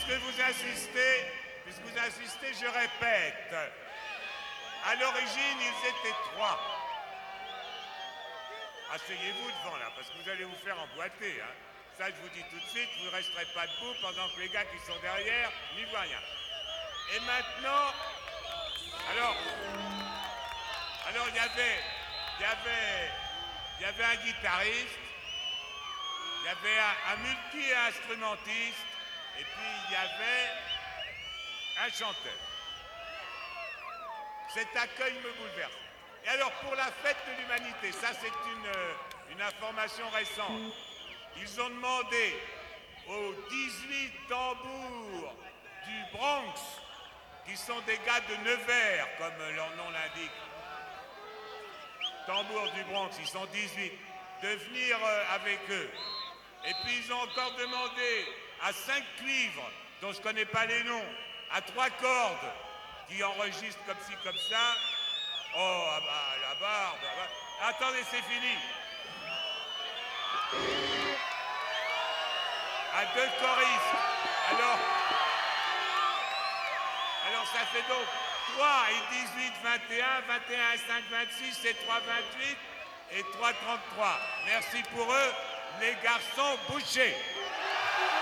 puisque vous insistez, je répète. À l'origine, ils étaient 3. Asseyez-vous devant là, parce que vous allez vous faire emboîter. Hein. Ça, je vous dis tout de suite, vous ne resterez pas debout pendant que les gars qui sont derrière n'y voient rien. Et maintenant, alors il y avait un guitariste, il y avait un multi-instrumentiste, et puis il y avait un chanteur. Cet accueil me bouleverse. Et alors pour la fête de l'humanité, ça c'est une information récente, ils ont demandé aux 18 tambours du Bronx, qui sont des gars de Nevers, comme leur nom l'indique, tambours du Bronx, ils sont 18, de venir avec eux. Et puis ils ont encore demandé à 5 cuivres, dont je ne connais pas les noms, à 3 cordes, qui enregistrent comme ci, comme ça. Oh, ah bah, la barbe. Ah bah. Attendez, c'est fini. À 2 choristes. Alors ça fait donc 3 et 18, 21, 21 et 5, 26, et 3, 28, et 3, 33. Merci pour eux, les garçons bouchés.